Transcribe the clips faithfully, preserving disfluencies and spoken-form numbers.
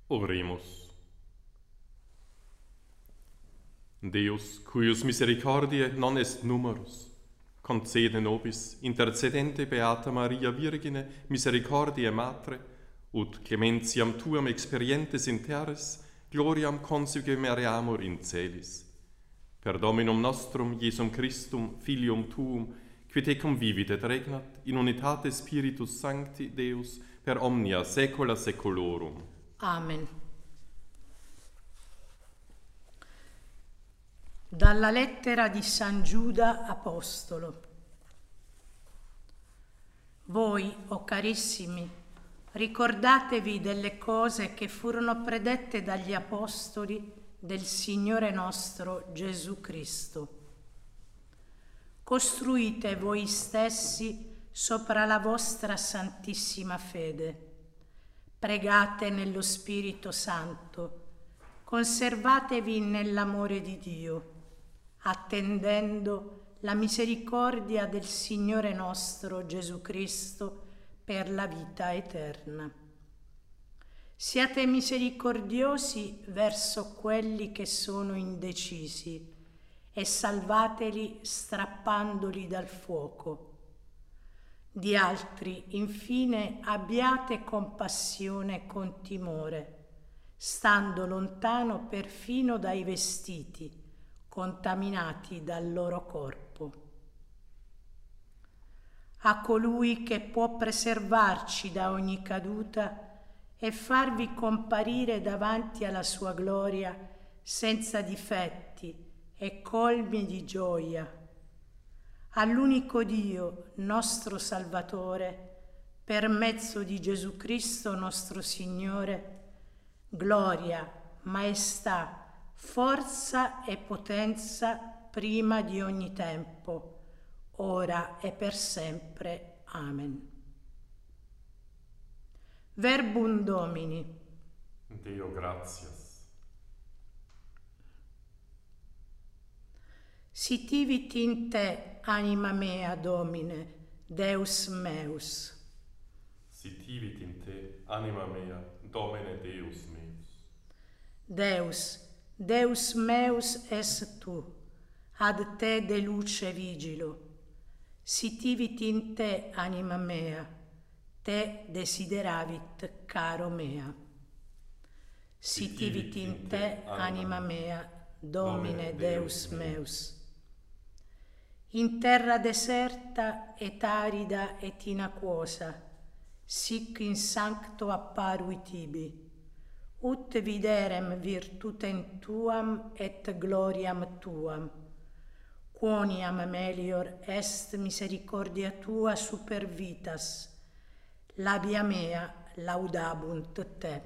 Oremus. Deus, cuius misericordiae non est numerus, concede nobis, intercedente Beata Maria Virgine, misericordiae Matre, ut clementiam tuam experientes in terris, gloriam consuge mereamur in celis. Per Dominum nostrum, Iesum Christum, Filium Tuum, qui tecum vivit et regnat, in unitate Spiritus Sancti, Deus, per omnia saecula saeculorum. Amen. Dalla lettera di San Giuda Apostolo. Voi, o carissimi, ricordatevi delle cose che furono predette dagli Apostoli del Signore nostro Gesù Cristo. Costruite voi stessi sopra la vostra santissima fede. Pregate nello Spirito Santo. Conservatevi nell'amore di Dio, attendendo la misericordia del Signore nostro Gesù Cristo per la vita eterna. Siate misericordiosi verso quelli che sono indecisi e salvateli strappandoli dal fuoco. Di altri, infine, abbiate compassione con timore, stando lontano perfino dai vestiti, contaminati dal loro corpo. A colui che può preservarci da ogni caduta e farvi comparire davanti alla sua gloria senza difetti e colmi di gioia, all'unico Dio, nostro Salvatore, per mezzo di Gesù Cristo nostro Signore, gloria, maestà, forza e potenza prima di ogni tempo, ora e per sempre. Amen. Verbum Domini. Deo gratias. Sitivit in te, anima mea, Domine, Deus meus. Sitivit in te, anima mea, Domine Deus meus. Deus, Deus meus es tu, ad te de luce vigilo. Sitivit in te, anima mea, te desideravit, caro mea. Sitivit in te, anima mea, Domine Deus meus. In terra deserta et arida et inaquosa, sic in sancto apparui tibi, ut viderem virtutem tuam et gloriam tuam, quoniam melior est misericordia tua super vitas, labia mea laudabunt te.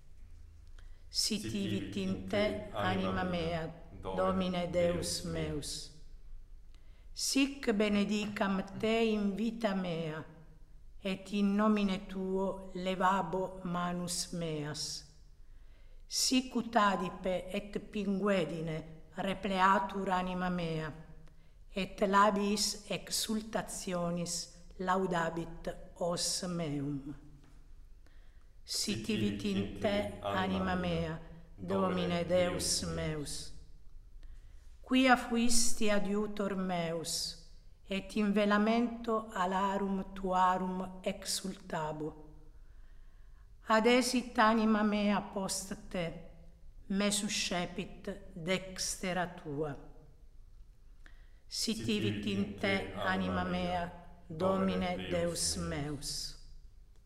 Sitivit in te, anima mea, Domine Deus meus. Sic benedicam te in vita mea, et in nomine tuo levabo manus meas. Sic ut adipe et pinguedine repleatur anima mea, et labiis exultationis laudabit os meum. Sitivit in te, anima mea, Domine Deus meus. Quia fuisti adiutor meus, et in velamento alarum tuarum exultabo. Adesit anima mea post te, me suscepit dextera tua. Sitivit in te, anima mea, Domine Deus meus.